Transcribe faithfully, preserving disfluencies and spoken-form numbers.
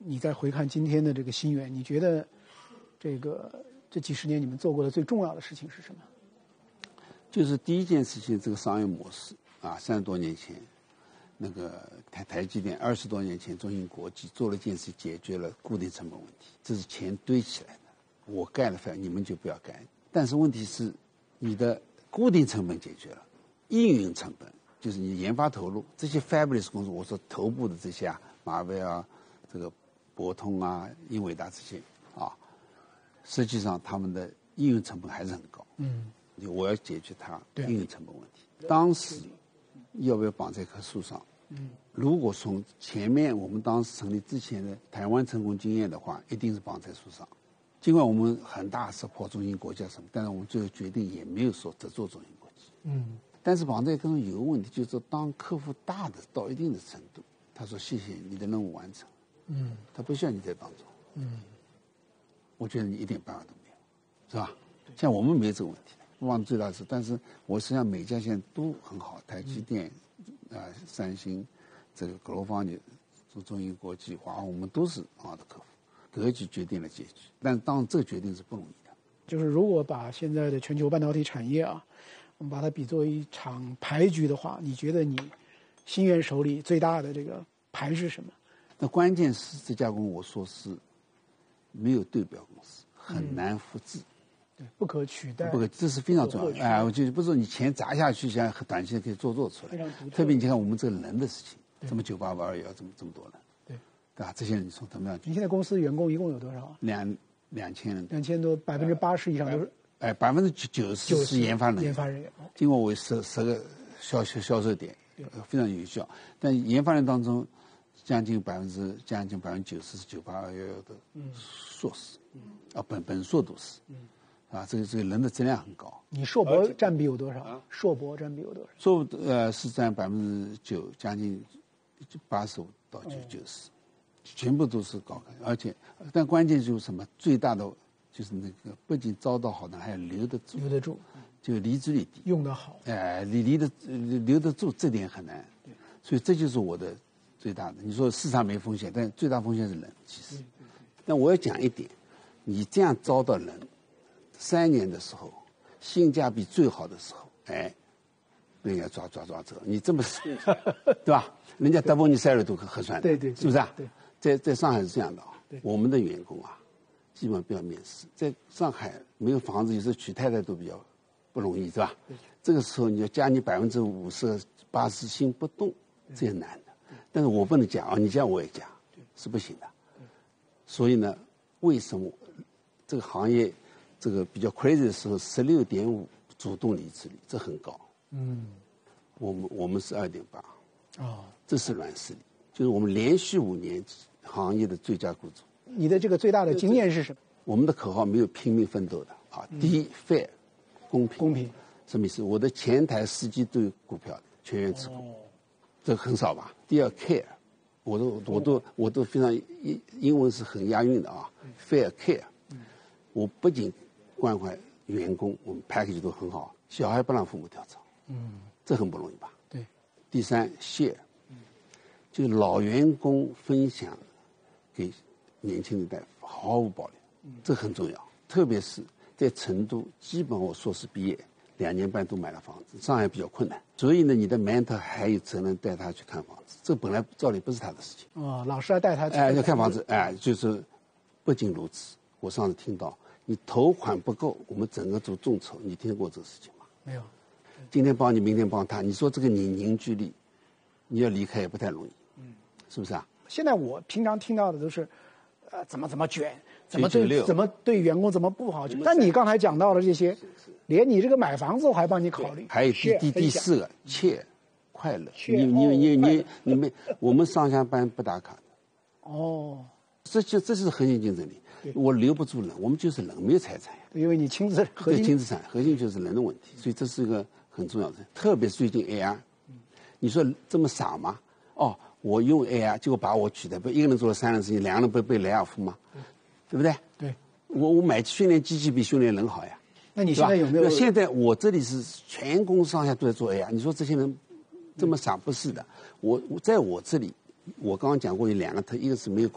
你再回看今天的这个新源，你觉得这个这几十年你们做过的最重要的事情是什么？ 就是第一件事情，这个商业模式啊，三十多年前，那个台台积电二十多年前中芯国际做了一件事，解决了固定成本问题，这是钱堆起来的。我盖了饭，你们就不要盖。但是问题是，你的固定成本解决了，运营成本就是你研发投入这些 Fabless 公司，我说头部的这些啊，马威啊，这个博通啊、英伟达这些啊，实际上他们的运营成本还是很高。 嗯， 我要解决它运营成本问题。当时要不要绑在一棵树上？ 嗯， 如果从前面我们当时成立之前的台湾成功经验的话，一定是绑在树上。尽管我们很大support中芯国际什么，但是我们最后决定也没有说只做中芯国际。 嗯， 但是绑在一棵树有个问题，就是说当客户大的到一定的程度，他说谢谢你的任务完成。 嗯， 他不需要你在当中。 嗯， 我觉得你一点办法都没有，是吧？像我们没有这个问题。忘最大的事，但是我实际上每家现在都很好，台积电、啊、呃、三星、这个格罗方、中中芯国际、华为，我们都是好的客户。格局决定了结局，但是当然这个决定是不容易的。 就是如果把现在的全球半导体产业啊，我们把它比作一场牌局的话，你觉得你新源手里最大的这个牌是什么？ 那关键是这家公司，我说是没有对标公司，很难复制。 嗯对，不可取代， 不可，这是非常重要的。哎，我就不是说你钱砸下去，像短期可以做做出来。 非常独特。 特别你看我们这个人的事情，这么九八五二幺这么这么多人， 对， 对吧？这些人你说怎么样？ 你现在公司员工一共有多少？ 两两千人。 两千多，百分之八十以上都是。 哎，百分之九十是研发人员。 研发人员。 经过我十十个销销销售点，非常有效。但研发人当中，将近百分之将近百分之九十是九八二幺幺的硕士，嗯，啊本本硕都是，嗯。啊，这个这个人的质量很高。 你硕博占比有多少？啊、硕博占比有多少？ 硕呃是占百分之九，将近八十五到九九十，全部都是高科，而且但关键就是什么？最大的就是那个不仅招到好的，还要留得住。 留得住， 就离职率低， 用得好。 哎，离离得留得住，这点很难。 对， 所以这就是我的最大的。你说市场没风险，但最大风险是人，其实。但我要讲一点，你这样招到人。三年的时候，性价比最好的时候，哎，被人家抓抓抓走。你这么，对吧？人家 double 你 salary 都核算的， 对对， 是不是啊？ 对， 在在上海是这样的啊。我们的员工啊，基本不要面试。在上海没有房子，有时候娶太太都比较不容易，是吧？这个时候你要加你百分之五十、八十薪不动，这也难的。但是我不能加啊，你加我也加，是不行的。所以呢，为什么这个行业？这个比较 crazy 的时候，十六点五主动离职率，这很高。 嗯， 我们我们是二点八， 哦， 这是软实力，就是我们连续五年行业的最佳雇主。 你的这个最大的经验是什么？ 我们的口号没有拼命奋斗的啊，第一 fair 公平， 公平， 什么意思？我的前台司机都有股票的，全员持股，哦、这很少吧？第二 care， 我都我都我都非常英英文是很押韵的啊 ，fair care，、嗯、我不仅关怀员工，我们 package 都很好。小孩不让父母跳槽，嗯，这很不容易吧？ 对。 第三 share， 就老员工分享给年轻一代，毫无保留，嗯、这很重要。特别是在成都，基本我硕士毕业两年半都买了房子，上海比较困难，所以呢，你的 mentor 还有责任带他去看房子，这本来照理不是他的事情。 哦，老师要带他去。 哎，要看房子，哎，就是不仅如此，我上次听到。你头款不够，我们整个做众筹，你听过这个事情吗？ 没有。 今天帮你，明天帮他，你说这个你凝聚力，你要离开也不太容易，嗯，是不是啊？ 现在我平常听到的都是，呃，怎么怎么卷，怎么对怎么对员工怎么不好。但你刚才讲到了这些，连你这个买房子我还帮你考虑。 还有第第第四个，切快乐。你你你你你们我们上下班不打卡的。 哦。 这就这就是核心竞争力。我留不住人，我们就是人，没有财产呀。 因为你亲自核心亲自产，核心就是人的问题，所以这是一个很重要的。特别是最近 A I， 你说这么傻吗？哦，我用 A I 结果把我取代，不一个人做了三样事情，两个人不被雷尔夫吗？对不对？ 对。 我我买训练机器比训练人好呀。 那你现在有没有？ 现在我这里是全公司上下都在做 A I， 你说这些人这么傻？不是的，我我在我这里，我刚刚讲过有两个特，一个是没有。